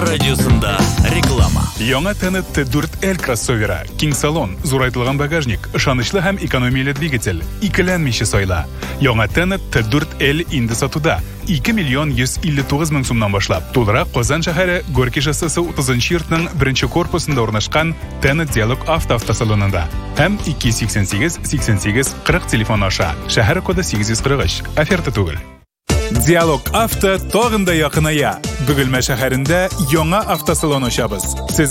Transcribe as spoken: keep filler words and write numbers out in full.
Радиосында реклама. Яңа T dört L кроссовері, киң салон, зурайтылған багажник, ышанычлы һәм экономияле двигатель, икеләнмичә сайла. Яңа T dört L инде сатуда. ике миллион йөз илле тугыз мең сумнан башлап. Тулырак Казан шәһәре Горький шоссесы утызынчы йортның беренче корпусында урнашкан T Dialog авто автосалонында. Һәм ике йөз сиксән сигез сиксән сигез кырык телефон аша. Шәһәр коды сигез йөз кырык өч. Оферта түгел. Dialog авто тагында якыная. Бөгелмә шәһәрендә яңа автосалон ачабыз.